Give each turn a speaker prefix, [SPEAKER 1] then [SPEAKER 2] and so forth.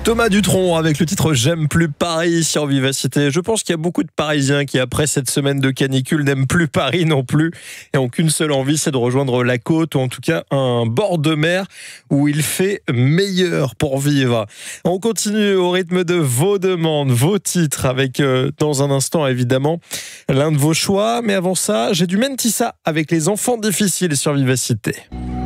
[SPEAKER 1] Thomas Dutronc avec le titre J'aime plus Paris sur Vivacité. Je pense qu'il y a beaucoup de Parisiens qui, après cette semaine de canicule, n'aiment plus Paris non plus et ont qu'une seule envie, c'est de rejoindre la côte ou en tout cas un bord de mer où il fait meilleur pour vivre. On continue au rythme de vos demandes, vos titres avec dans un instant évidemment l'un de vos choix. Mais avant ça, j'ai du Mentissa avec les enfants difficiles sur Vivacité.